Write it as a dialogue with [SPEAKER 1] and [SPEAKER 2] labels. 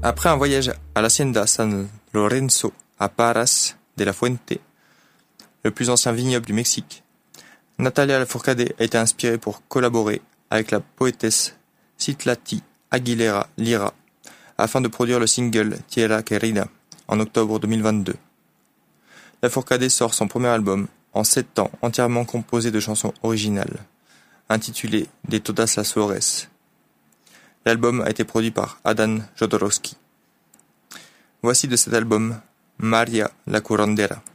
[SPEAKER 1] Après un voyage à l'Hacienda San Lorenzo à Parras de la Fuente, le plus ancien vignoble du Mexique, Natalia Lafourcade a été inspirée pour collaborer avec la poétesse Citlali Aguilera Lira afin de produire le single Tierra Querida en octobre 2022. Lafourcade sort son premier album en 7 ans entièrement composé de chansons originales, intitulé De todas las flores. L'album a été produit par Adán Jodorowsky. Voici de cet album María la curandera.